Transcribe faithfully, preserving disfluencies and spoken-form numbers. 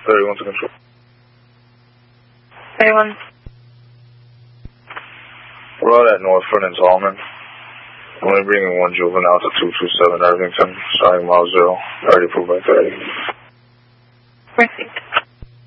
thirty-one to control. thirty-one. We're out at North Front and Tallman. Only bringing one juvenile to two two seven Irvington, starting mile zero, already approved by thirty. Perfect.